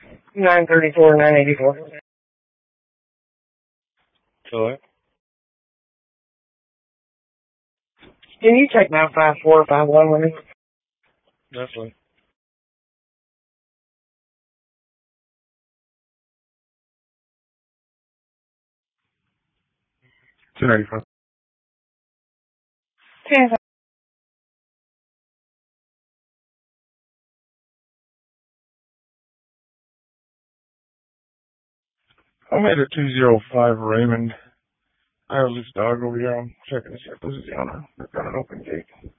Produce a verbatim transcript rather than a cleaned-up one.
nine thirty-four, nine eighty-four. Hello? Can you check nine five four five one with me? Definitely. ten eighty-five. ten. I'm at a two oh five Raymond. I have this dog over here. I'm checking to see if this is the owner. They've got an open gate.